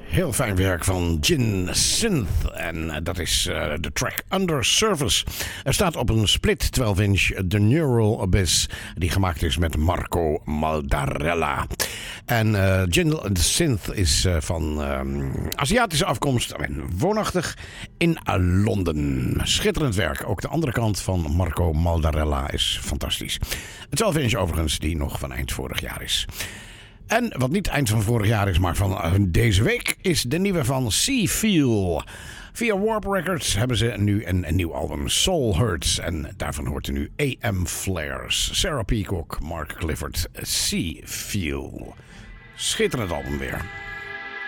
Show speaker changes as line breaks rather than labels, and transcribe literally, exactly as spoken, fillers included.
Heel fijn werk van Gin Synth. En dat is uh, de track Under Surface. Er staat op een split twaalf inch The Neural Abyss. Die gemaakt is met Marco Maldarella. En uh, Gin Synth is uh, van uh, Aziatische afkomst en woonachtig in uh, Londen. Schitterend werk. Ook de andere kant van Marco Maldarella is fantastisch. Het twaalf inch overigens die nog van eind vorig jaar is. En wat niet eind van vorig jaar is, maar van deze week, is de nieuwe van Seafeel. Via Warp Records hebben ze nu een, een nieuw album, Soul Hurts. En daarvan hoort u nu A M Flares, Sarah Peacock, Mark Clifford, Seafeel. Schitterend album weer.